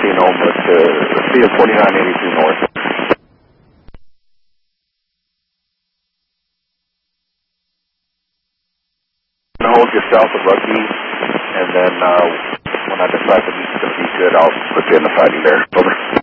Casino, but see you at 4982 North. Hold yourself a rugby, and then when I decide the meet's going to be good, I'll put you in the fighting there. Over.